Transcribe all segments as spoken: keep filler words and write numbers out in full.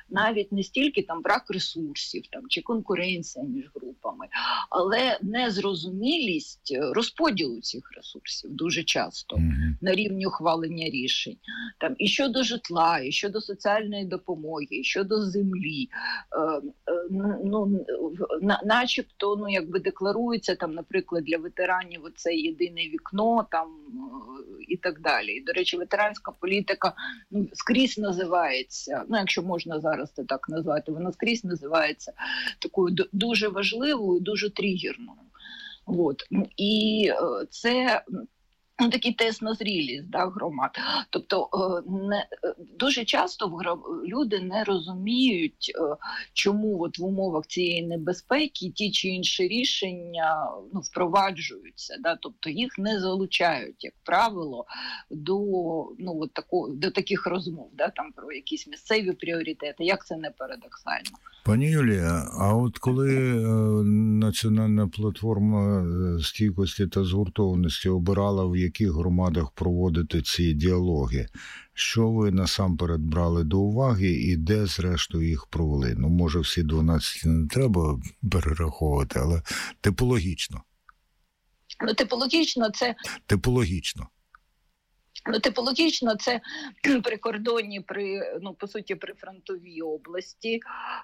навіть не стільки там брак ресурсів там, чи конкуренція між групами, але незрозумілість розподілу цих ресурсів дуже часто mm-hmm. на рівні ухвалення рішень. Там, і щодо житла, і щодо соціальної допомоги, і щодо землі. Е, е, ну, на, начебто, ну, якби декларується, там, наприклад, для ветеранів оце єдине вікно там, і так далі. І, до речі, ветеранська політика ну, скрізь називається, ну, якщо можна зараз це так назвати, вона скрізь називається такою дуже важливою, дуже тригерною. От. І це ну, такий тест на зрілість да, громад. Тобто не, дуже часто люди не розуміють, чому от в умовах цієї небезпеки ті чи інші рішення ну, впроваджуються. Да? Тобто їх не залучають, як правило, до, ну, от тако, до таких розмов, да? Там, про якісь місцеві пріоритети. Як це не парадоксально? Пані Юлія, а от коли Національна платформа стійкості та згуртованості обирала, в яких громадах проводити ці діалоги, що ви насамперед брали до уваги і де, зрештою, їх провели? Ну, може, всі дванадцять не треба перераховувати, але типологічно. Ну, типологічно це... Типологічно. Ну, типологічно це прикордонні, при, ну, по суті, прифронтові області,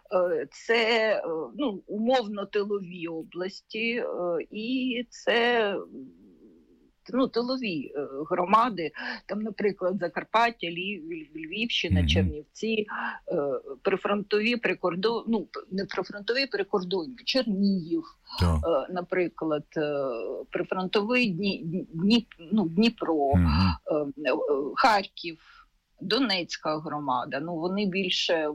це ну, умовно тилові області, і це ну, тилові громади, там, наприклад, Закарпаття, Львів, Львівщина, mm-hmm. Чернівці, прифронтові, прикордон, ну, не прифронтові, прикордонні, Чернігів, yeah. наприклад, прифронтовий Дні, Дні, ну, Дніпро, mm-hmm. Харків, Донецька громада. Ну, вони більше,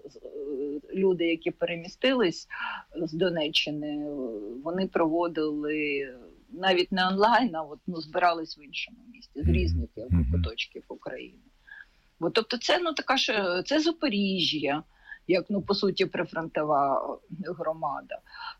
люди, які перемістились з Донеччини, вони проводили навіть не онлайн, а от, ну, збирались в іншому місті, з різних mm-hmm. куточків України. Бо, тобто це, ну, така ж, це Запоріжжя, як, ну, по суті, прифронтова громада.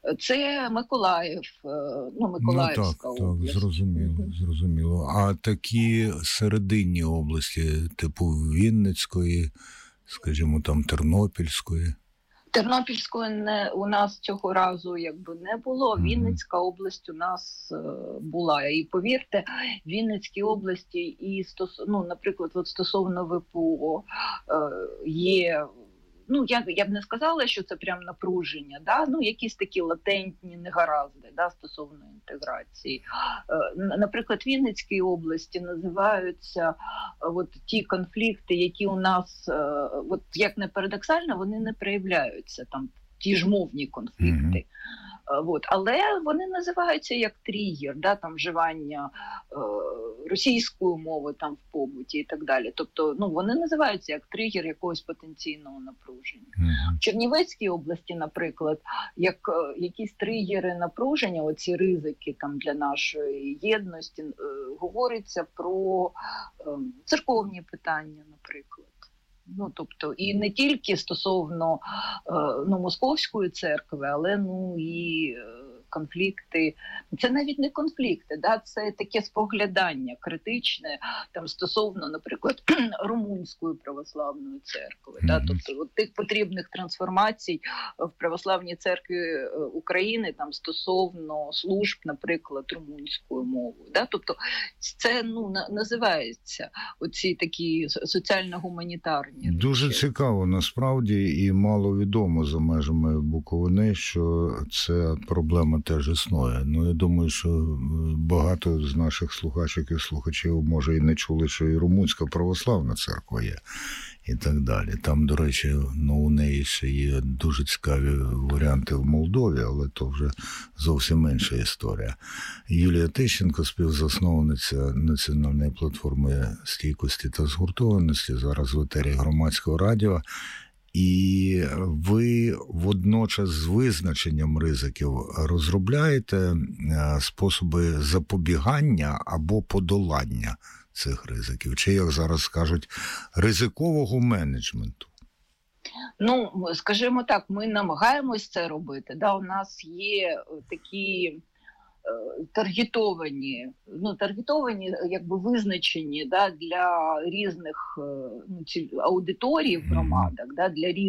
Це Миколаїв, ну, Миколаївська ну, так, область. Так, зрозуміло, зрозуміло. А такі серединні області, типу Вінницької, скажімо, там Тернопільської? Тернопільської не, у нас цього разу якби не було. Вінницька область у нас е, була. І повірте, в Вінницькій області, і стос, ну, наприклад, от стосовно ВПО е, є, ну, я, я б не сказала, що це прям напруження, да? Ну, якісь такі латентні негаразди, да, стосовно інтеграції. Е, наприклад, в Вінницькій області називаються е, от ті конфлікти, які у нас, е, от як не парадоксально, вони не проявляються, там, ті ж мовні конфлікти. Mm-hmm. От. Але вони називаються як тригер, да, там, вживання е, російської мови там, в побуті і так далі. Тобто ну, вони називаються як тригер якогось потенційного напруження. Mm-hmm. В Чернівецькій області, наприклад, як е, якісь тригери напруження, оці ризики там, для нашої єдності, е, говориться про е, церковні питання, наприклад. Ну, тобто, і не тільки стосовно е, ну, Московської церкви, але ну, і е, конфлікти. Це навіть не конфлікти, да? Це таке споглядання критичне там, стосовно, наприклад, Румунської православної церкви. Mm-hmm. Да? Тобто от тих потрібних трансформацій в православній церкві України там, стосовно служб, наприклад, румунською мовою. Да? Тобто це ну, на, називається оці такі соціально-гуманітарні. Дуже речі. Цікаво, насправді, і мало відомо за межами Буковини, що це проблема теж існує. Ну, я думаю, що багато з наших слухачок і слухачів, може, і не чули, що і Румунська православна церква є. І так далі. Там, до речі, ну, у неї ще є дуже цікаві варіанти в Молдові, але то вже зовсім інша історія. Юлія Тищенко, співзасновниця Національної платформи стійкості та згуртованості, зараз в етері Громадського радіо. І ви водночас з визначенням ризиків розробляєте способи запобігання або подолання цих ризиків, чи, як зараз кажуть, ризикового менеджменту? Ну, скажімо так, ми намагаємось це робити. Да, у нас є такі таргетовані, ну, таргетовані, якби визначені, да, для різних ну, аудиторій в громадах, да, для різних